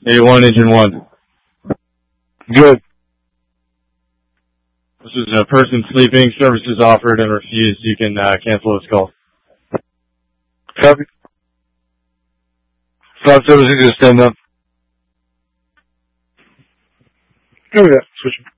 A1, engine 1. Good. This is a person sleeping, services offered and refused. You can cancel this call. Copy. 576 is stand up. Go with that. Switching.